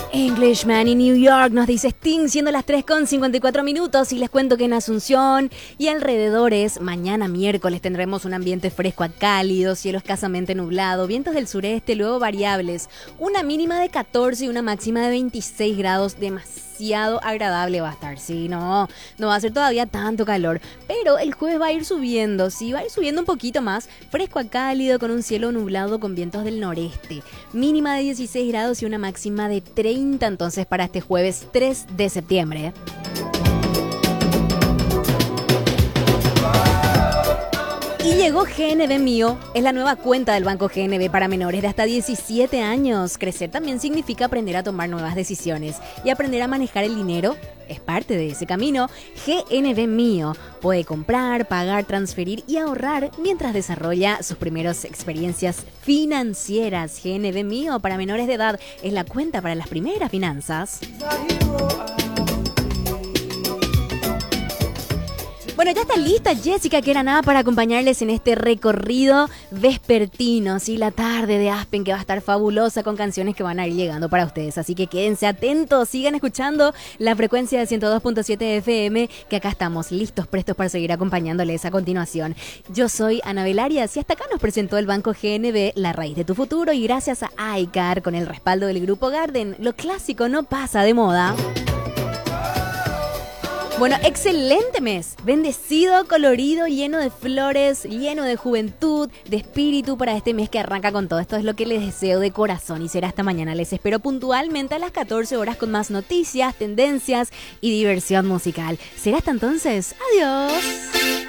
Englishman in New York, nos dice Sting, siendo las 3:54 y les cuento que en Asunción y alrededores, mañana miércoles tendremos un ambiente fresco a cálido, cielo escasamente nublado, vientos del sureste, luego variables, una mínima de 14 y una máxima de 26 grados, demasiado agradable va a estar, sí, no va a ser todavía tanto calor, pero el jueves va a ir subiendo, sí, va a ir subiendo un poquito más, fresco a cálido con un cielo nublado con vientos del noreste, mínima de 16 grados y una máxima de 30 entonces para este jueves 3 de septiembre. Y llegó GNB Mío, es la nueva cuenta del Banco GNB para menores de hasta 17 años. Crecer también significa aprender a tomar nuevas decisiones y aprender a manejar el dinero es parte de ese camino. GNB Mío puede comprar, pagar, transferir y ahorrar mientras desarrolla sus primeras experiencias financieras. GNB Mío para menores de edad es la cuenta para las primeras finanzas. Bueno, ya está lista Jessica Queraná para acompañarles en este recorrido vespertino, ¿sí? La tarde de Aspen, que va a estar fabulosa con canciones que van a ir llegando para ustedes. Así que quédense atentos, sigan escuchando la frecuencia de 102.7 FM, que acá estamos listos, prestos para seguir acompañándoles a continuación. Yo soy Anabel Arias y hasta acá nos presentó el Banco GNB, la raíz de tu futuro, y gracias a iCar, con el respaldo del Grupo Garden, lo clásico no pasa de moda. Bueno, excelente mes, bendecido, colorido, lleno de flores, lleno de juventud, de espíritu para este mes que arranca con todo. Esto es lo que les deseo de corazón y será hasta mañana. Les espero puntualmente a las 14 horas con más noticias, tendencias y diversión musical. Será hasta entonces. Adiós.